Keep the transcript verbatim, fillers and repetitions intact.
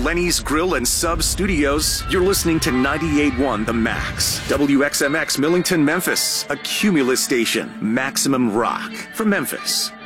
Lenny's Grill and Sub Studios, you're listening to ninety-eight point one The Max. W X M X Millington, Memphis, a Cumulus station. Maximum rock from Memphis.